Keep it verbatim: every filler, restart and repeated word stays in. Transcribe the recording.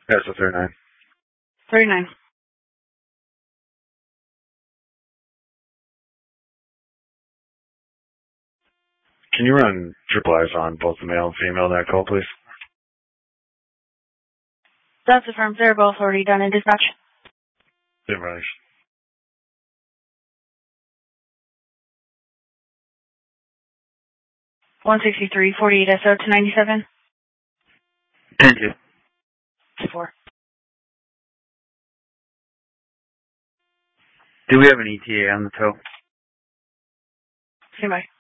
That's a thirty-nine. thirty-nine. Can you run triple eyes on both the male and female in that call, please? That's affirmed. They're both already done in dispatch. Information. one sixty-three, forty-eight S O to ninety-seven. Thank you. four. Do we have an E T A on the tow? Stand by.